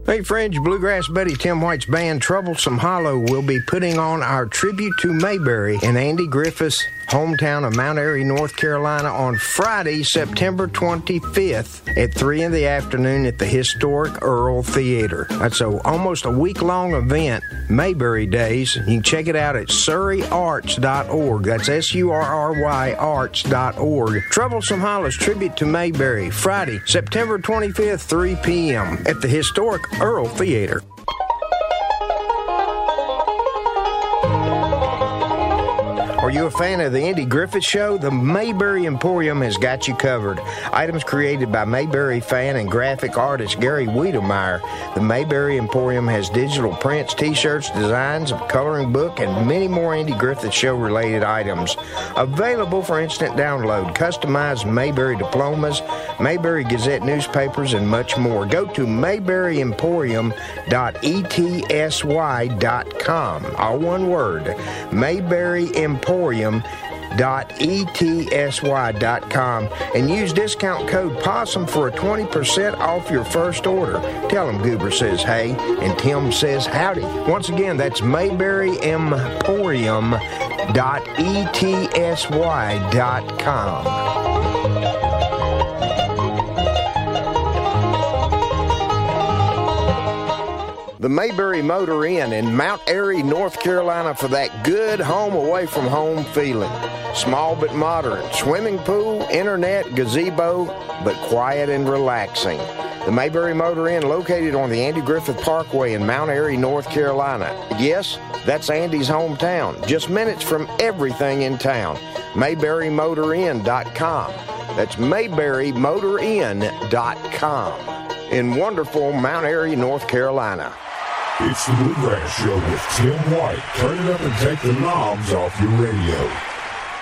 Hey friends, Bluegrass Buddy Tim White's band Troublesome Hollow will be putting on our tribute to Mayberry in Andy Griffith's hometown of Mount Airy, North Carolina on Friday, September 25th at 3 in the afternoon at the historic Earl Theater. That's almost a week-long event, Mayberry Days. You can check it out at surreyarts.org. That's S-U-R-R-Y arts.org. Troublesome Hollow's tribute to Mayberry, Friday, September 25th, 3 p.m. at the historic Earl Theater. Are you a fan of the Andy Griffith Show? The Mayberry Emporium has got you covered. Items created by Mayberry fan and graphic artist Gary Wiedemeyer. The Mayberry Emporium has digital prints, t-shirts, designs, a coloring book, and many more Andy Griffith Show-related items. Available for instant download, customized Mayberry diplomas, Mayberry Gazette newspapers, and much more. Go to mayberryemporium.etsy.com. All one word, Mayberry Emporium.etsy.com, and use discount code POSSUM for a 20% off your first order. Tell them Goober says hey and Tim says howdy. Once again, that's mayberryemporium.etsy.com. The Mayberry Motor Inn in Mount Airy, North Carolina for that good home away from home feeling. Small but modern, swimming pool, internet, gazebo, but quiet and relaxing. The Mayberry Motor Inn located on the Andy Griffith Parkway in Mount Airy, North Carolina. Yes, that's Andy's hometown, just minutes from everything in town. MayberryMotorInn.com. That's MayberryMotorInn.com in wonderful Mount Airy, North Carolina. It's the Bluegrass Show with Tim White. Turn it up and take the knobs off your radio.